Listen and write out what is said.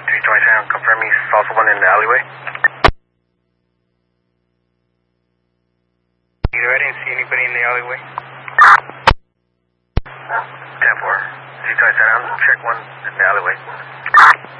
327, confirm you saw someone in the alleyway. Either I didn't see anybody in the alleyway. 10-4, 327, check one in the alleyway.